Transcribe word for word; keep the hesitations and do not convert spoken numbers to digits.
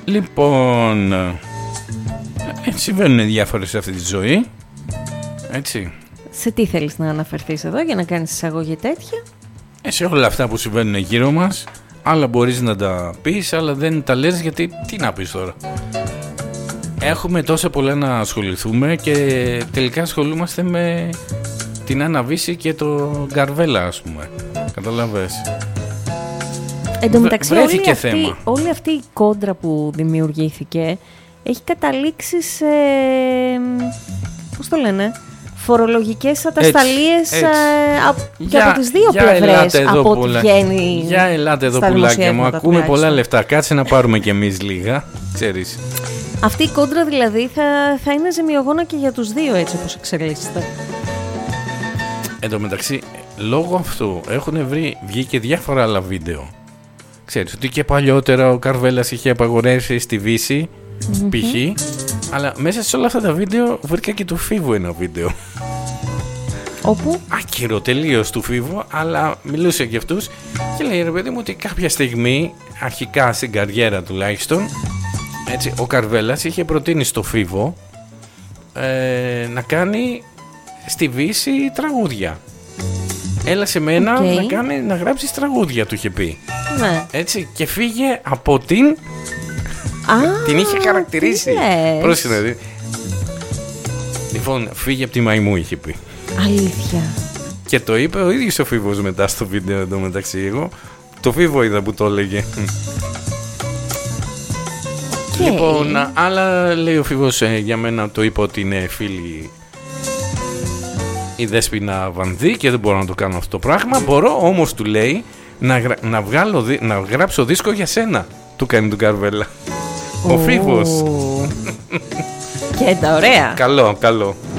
Λοιπόν, ε, συμβαίνουν διάφορες σε αυτή τη ζωή. Έτσι. Σε τι θέλεις να αναφερθείς εδώ για να κάνεις εισαγωγή τέτοια? Ε, σε όλα αυτά που συμβαίνουν γύρω μας. Άλλα μπορείς να τα πεις, αλλά δεν τα λες, γιατί τι να πεις τώρα. Έχουμε τόσα πολλά να ασχοληθούμε και τελικά ασχολούμαστε με την Άννα Βύση και το Γκαρβέλα, ας πούμε. Καταλαβες. Εν τω μεταξύ, βρέθηκε όλη αυτή, θέμα. όλη αυτή η κόντρα που δημιουργήθηκε έχει καταλήξει σε, πώς το λένε, φορολογικές ατασταλίες έτσι, έτσι. Ε, για, από τις δύο πλευρές, από ό,τι βγαίνει. Για ελάτε εδώ, πουλάκια μου, ακούμε πολλά λεφτά. Κάτσε να πάρουμε κι εμείς λίγα, ξέρεις. Αυτή η κόντρα δηλαδή θα, θα είναι ζημιογόνα και για τους δύο, έτσι όπως εξελίσσεται. Εν τω μεταξύ, λόγω αυτού έχουν βρει, βγει και διάφορα άλλα βίντεο. Ξέρεις ότι και παλιότερα ο Καρβέλας είχε απαγορεύσει στη Βύση, mm-hmm. π.χ. Αλλά μέσα σε όλα αυτά τα βίντεο βρήκα και του Φίβου ένα βίντεο. Όπου? Άκυρο τελείως του Φίβου, αλλά μιλούσε και αυτούς και λέει, ρε παιδί μου, ότι κάποια στιγμή, αρχικά στην καριέρα τουλάχιστον, έτσι, ο Καρβέλας είχε προτείνει στο Φίβο ε, να κάνει στη Βύση τραγούδια. Έλα σε μένα okay. να, κάνει, να γράψεις τραγούδια, του είχε πει. Ναι. Έτσι, και φύγε από την... Ah, την είχε χαρακτηρίσει. Πρόσεχε. Λοιπόν, φύγε από τη μαϊμού, είχε πει. Αλήθεια. Και το είπε ο ίδιος ο Φίβος μετά στο βίντεο εδώ μεταξύ. Εγώ το Φίβο είδα που το έλεγε. Okay. Λοιπόν, άλλα λέει ο Φίβος, ε, για μένα το είπε ότι είναι φίλη η Δέσποινα Βανδύ και δεν μπορώ να το κάνω αυτό το πράγμα. Μπορώ όμως, του λέει, να, γρα... να, βγάλω... να γράψω δίσκο για σένα. Του κάνει τον Καρβέλα. Oh. Ο Φίβος. Και τα ωραία. Καλό, καλό.